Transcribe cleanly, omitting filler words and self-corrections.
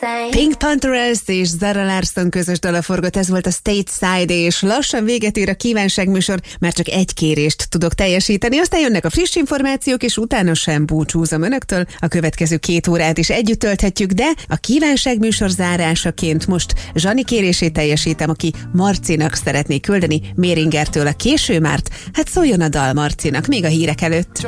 Pink Panthers és Zara Larsson közös dala forgott, ez volt a Stateside, és lassan véget ér a kívánságműsor, már csak egy kérést tudok teljesíteni, aztán jönnek a friss információk, és utána sem búcsúzom önöktől. A következő 2 órát is együtt tölthetjük, de a kívánságműsor zárásaként most Zsani kérését teljesítem, aki Marcinak szeretné küldeni Méringertől a Késő márt. Hát szóljon a dal Marcinak, még a hírek előtt.